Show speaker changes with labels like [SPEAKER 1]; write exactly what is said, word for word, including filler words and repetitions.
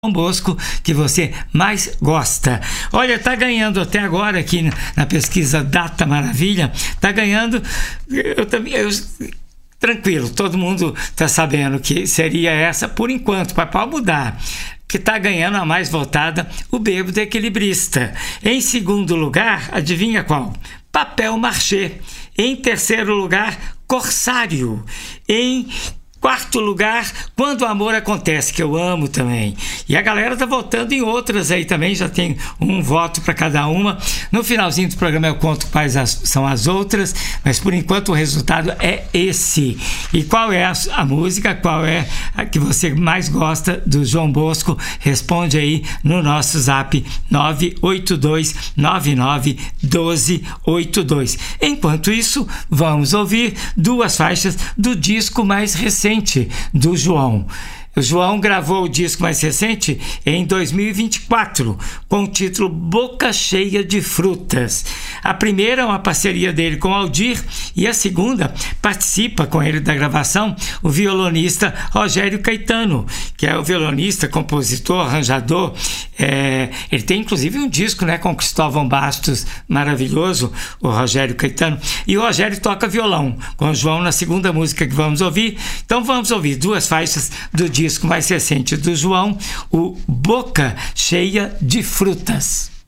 [SPEAKER 1] Bosco que você mais gosta. Olha, tá ganhando até agora aqui na pesquisa Data Maravilha, tá ganhando, eu também, eu, tranquilo, todo mundo tá sabendo que seria essa por enquanto, mas pode mudar, que tá ganhando a mais votada, o Bêbado Equilibrista. Em segundo lugar, adivinha qual? Papel Machê. Em terceiro lugar, Corsário. Em quarto lugar, Quando o Amor Acontece, que eu amo também. E a galera tá votando em outras aí também, já tem um voto para cada uma. No finalzinho do programa eu conto quais as, são as outras, mas por enquanto o resultado é esse. E qual é a, a música, qual é a que você mais gosta do João Bosco? Responde aí no nosso zap nove oito dois nove nove um dois oito dois. Enquanto isso, vamos ouvir duas faixas do disco mais recente do João. O João gravou o disco mais recente em dois mil e vinte e quatro, com o título Boca Cheia de Frutas. A primeira é uma parceria dele com Aldir e a segunda participa com ele da gravação o violonista Rogério Caetano, que é o violonista, compositor, arranjador. É, ele tem inclusive um disco, né, com Cristóvão Bastos, maravilhoso, o Rogério Caetano. E o Rogério toca violão com o João na segunda música que vamos ouvir. Então vamos ouvir duas faixas do disco mais recente do João, o Boca Cheia de Frutas.